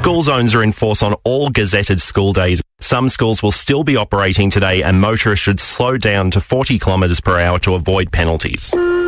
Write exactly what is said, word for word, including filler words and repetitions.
School zones are in force on all gazetted school days. Some schools will still be operating today and motorists should slow down to forty kilometres per hour to avoid penalties.